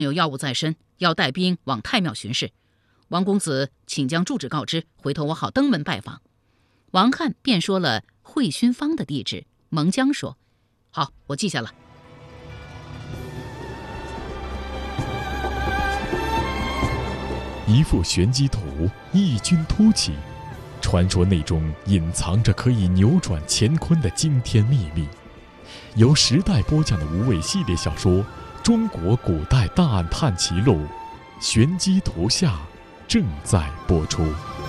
有要务在身，要带兵往太庙巡视。王公子，请将住址告知，回头我好登门拜访。王翰便说了会勋坊的地址。蒙江说：“好，我记下了。” 一幅玄机图异军突起，传说内中隐藏着可以扭转乾坤的惊天秘密。由时代播讲的无畏系列小说《中国古代大案探奇录》玄机图下正在播出。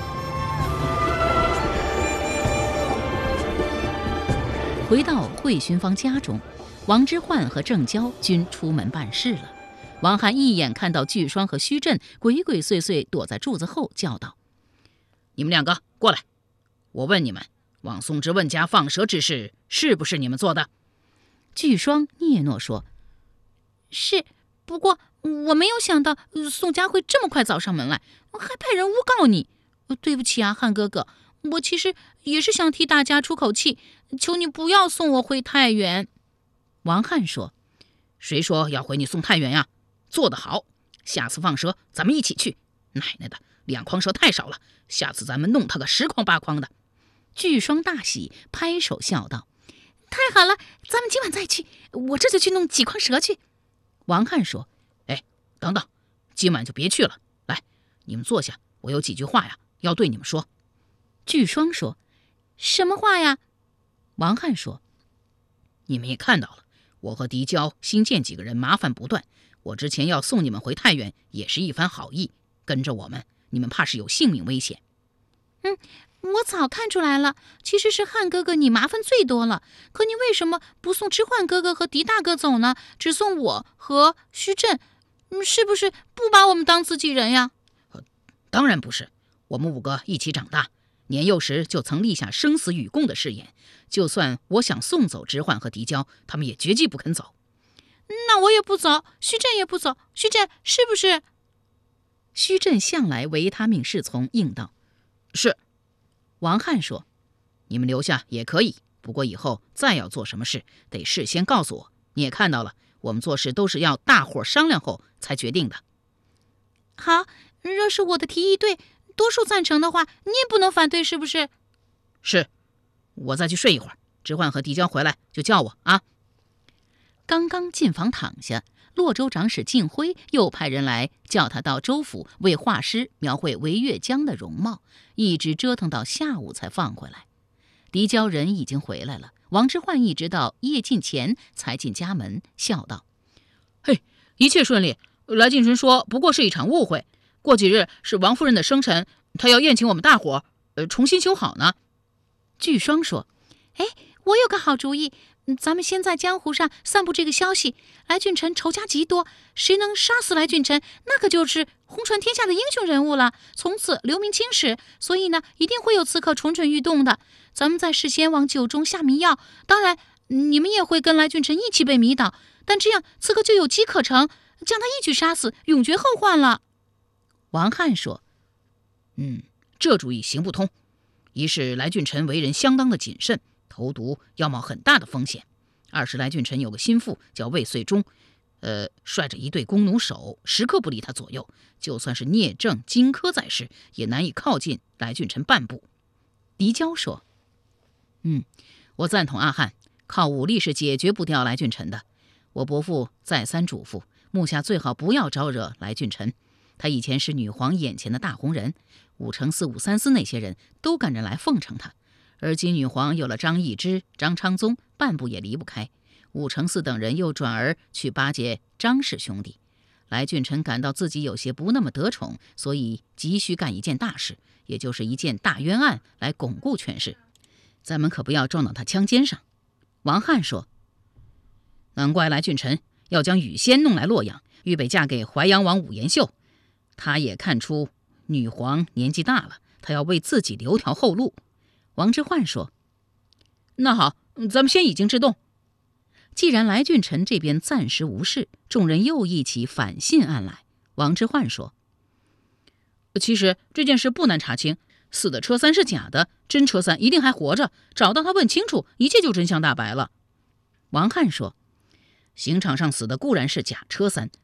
回到会勋坊家中，王之涣和郑娇均出门办事了。王翰一眼看到巨双和虚震鬼鬼祟祟躲在柱子后，叫道：“你们两个过来！我问你们，往宋之问家放蛇之事是不是你们做的？”巨双嗫嚅说：“ 是，不过我没有想到宋家会这么快找上门来，还派人诬告你。对不起啊，汉哥哥，我其实也是想替大家出口气，求你不要送我回太原。” 王翰说：“谁说要回你送太原呀？做得好，下次放蛇咱们一起去。奶奶的，2筐蛇太少了，下次咱们弄他个10筐8筐的。”巨双大喜，拍手笑道：“ 太好了，咱们今晚再去，我这就去弄几筐蛇去。” 王翰说：“哎，等等，今晚就别去了。来，你们坐下，我有几句话呀，要对你们说。”巨双说：“ 什么话呀？” 王翰说：“你们也看到了，我和狄娇新见几个人麻烦不断。我之前要送你们回太原，也是一番好意，跟着我们，你们怕是有性命危险。” 我早看出来了，其实是汉哥哥你麻烦最多了。可你为什么不送之涣哥哥和狄大哥走呢？只送我和虚震，是不是不把我们当自己人呀？ 当然不是，我们5个一起长大，年幼时就曾立下生死与共的誓言。就算我想送走之涣和狄娇，他们也绝技不肯走。 那我也不走，虚震也不走，虚震是不是？ 虚震向来唯他命是从，应道：“是。”王翰说：“你们留下也可以，不过以后再要做什么事，得事先告诉我。你也看到了，我们做事都是要大伙商量后才决定的。” 好，若是我的提议对，多数赞成的话，你也不能反对，是不是？ 是。我再去睡一会儿，之涣和狄娇回来就叫我啊。刚刚进房躺下，洛州长史敬辉又派人来叫他到州府为画师描绘维越江的容貌，一直折腾到下午才放回来。狄娇人已经回来了，王之涣一直到夜尽前才进家门，笑道：“嘿，一切顺利。来敬臣说不过是一场误会，过几日是王夫人的生辰，他要宴请我们大伙重新修好呢。”巨双说：“ 哎，我有个好主意，咱们先在江湖上散布这个消息，来俊臣仇家极多，谁能杀死来俊臣，那可就是红传天下的英雄人物了，从此留名青史。所以呢，一定会有刺客蠢蠢欲动的。咱们在事先往酒中下迷药，当然你们也会跟来俊臣一起被迷倒，但这样刺客就有机可乘，将他一举杀死，永绝后患了。” 王翰说：“这主意行不通。一是来俊臣为人相当的谨慎，投毒要冒很大的风险；二是来俊臣有个心腹叫魏遂忠，率着一队弓弩手，时刻不离他左右，就算是聂政、荆轲在世，也难以靠近来俊臣半步。”狄娇说：“我赞同阿翰，靠武力是解决不掉来俊臣的。我伯父再三嘱咐，目下最好不要招惹来俊臣。他以前是女皇眼前的大红人，5乘4、5三司那些人都赶着来奉承他。而今女皇有了张易之、张昌宗，半步也离不开。5乘4等人又转而去巴结张氏兄弟。来俊臣感到自己有些不那么得宠，所以急需干一件大事，也就是一件大冤案，来巩固权势。咱们可不要撞到他枪尖上。”王翰说：“难怪来俊臣要将雨仙弄来洛阳，预备嫁给淮阳王武延秀。他也看出女皇年纪大了，他要为自己留条后路。”王之涣说：“那好，咱们先以静制动。”既然来俊臣这边暂时无事，众人又一起反信案来。王之涣说：“其实这件事不难查清，死的车三是假的，真车三一定还活着，找到他问清楚，一切就真相大白了。”王翰说：“刑场上死的固然是假车三，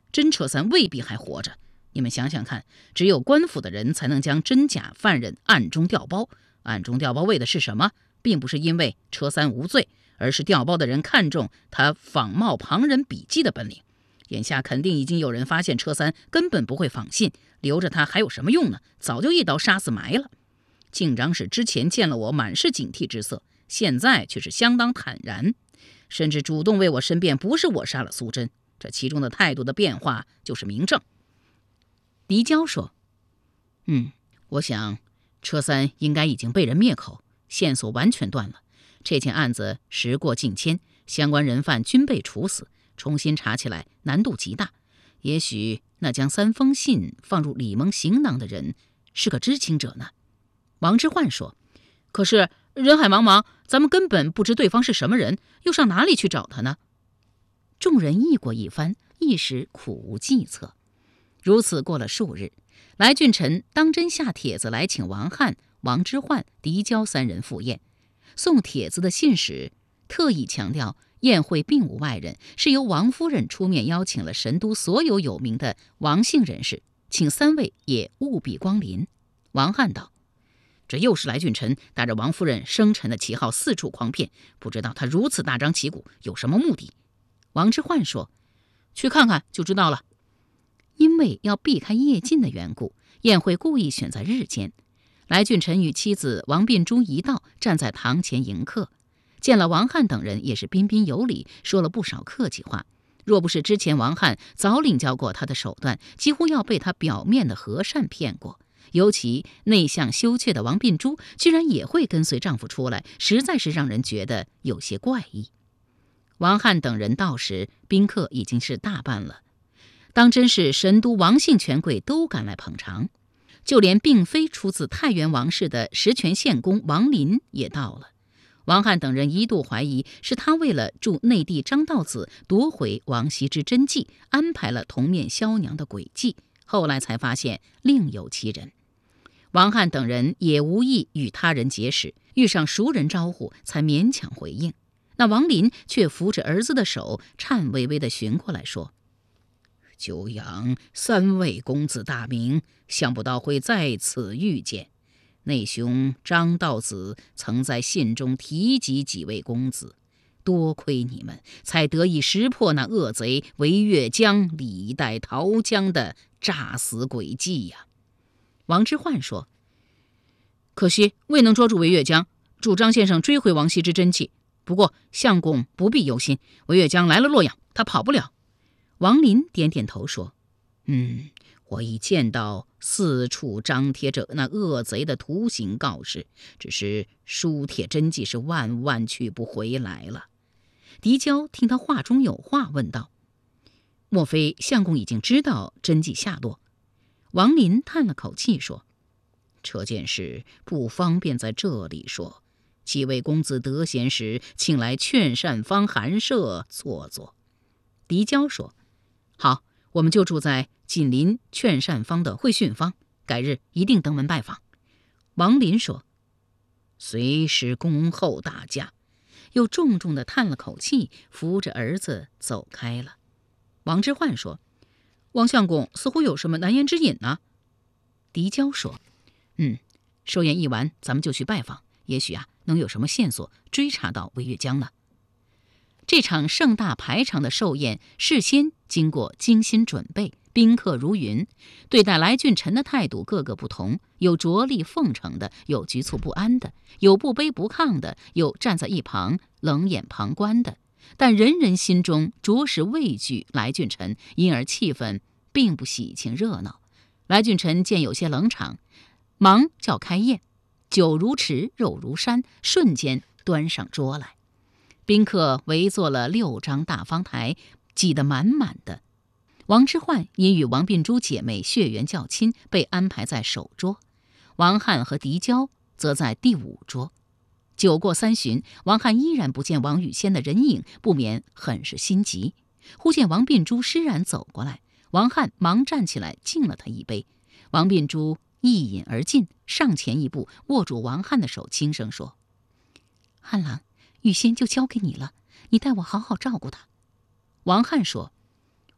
真车三未必还活着。你们想想看，只有官府的人才能将真假犯人暗中调包。暗中调包为的是什么？并不是因为车三无罪，而是调包的人看中他仿冒旁人笔迹的本领。眼下肯定已经有人发现车三根本不会仿信，留着他还有什么用呢？早就一刀杀死埋了。敬长史之前见了我满是警惕之色，现在却是相当坦然，甚至主动为我申辩不是我杀了苏珍。这其中的态度的变化就是明证。狄娇说：我想车三应该已经被人灭口，线索完全断了。这件案子时过境迁，相关人犯均被处死，重新查起来难度极大。也许那将3封信放入李蒙行囊的人是个知情者呢。王之涣说：可是人海茫茫，咱们根本不知对方是什么人，又上哪里去找他呢？众人议过一番，一时苦无计策。如此过了数日，来俊臣当真下帖子来请王翰、王之涣、狄娇3人赴宴。送帖子的信使特意强调，宴会并无外人，是由王夫人出面邀请了神都所有有名的王姓人士，请3位也务必光临。王翰道：这又是来俊臣打着王夫人生辰的旗号四处诓骗，不知道他如此大张旗鼓有什么目的？王之涣说：去看看就知道了。因为要避开夜禁的缘故，宴会故意选在日间。来俊臣与妻子王秉珠一道站在堂前迎客，见了王翰等人也是彬彬有礼，说了不少客气话。若不是之前王翰早领教过他的手段，几乎要被他表面的和善骗过。尤其内向羞怯的王秉珠居然也会跟随丈夫出来，实在是让人觉得有些怪异。王翰等人到时，宾客已经是大半了，当真是神都王姓权贵都赶来捧场，就连并非出自太原王氏的石泉县公王林也到了。王翰等人一度怀疑是他为了助内弟张道子夺回王羲之真迹，安排了同面萧娘的诡计，后来才发现另有其人。王翰等人也无意与他人结识，遇上熟人招呼才勉强回应。那王林却扶着儿子的手，颤巍巍地寻过来说：久仰3位公子大名，想不到会在此遇见。内兄张道子曾在信中提及几位公子，多亏你们，才得以识破那恶贼韦月江李代桃江的诈死诡计呀。王之涣说：可惜未能捉住韦月江，助张先生追回王羲之真迹。不过相公不必忧心，韦月江来了洛阳，他跑不了。王林点点头说：我已见到4处张贴着那恶贼的图形告示，只是书帖真迹是万万取不回来了。狄娇听他话中有话，问道：莫非相公已经知道真迹下落？王林叹了口气说：这件事不方便在这里说，几位公子得闲时，请来劝善坊寒舍坐坐。狄娇说：好，我们就住在紧邻劝善坊的会训坊，改日一定登门拜访。王林说：随时恭候大驾。又重重地叹了口气，扶着儿子走开了。王之涣说：王相公似乎有什么难言之隐呢？狄娇说：寿宴一完，咱们就去拜访，也许能有什么线索追查到韦月江呢。这场盛大排场的寿宴事先经过精心准备，宾客如云，对待来俊臣的态度各个不同，有着力奉承的，有局促不安的，有不卑不亢的，有站在一旁冷眼旁观的，但人人心中着实畏惧来俊臣，因而气氛并不喜庆热闹。来俊臣见有些冷场，忙叫开宴，酒如池，肉如山，瞬间端上桌来。宾客围坐了6张大方台，挤得满满的。王之涣因与王秉珠姐妹血缘较亲，被安排在首桌，王翰和狄娇则在第5桌。酒过3巡，王翰依然不见王语仙的人影，不免很是心急。忽见王秉珠施然走过来，王翰忙站起来敬了他一杯。王秉珠一饮而尽，上前一步握住王翰的手，轻声说：翰郎，雨仙就交给你了，你代我好好照顾他。王翰说：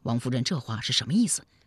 王夫人这话是什么意思？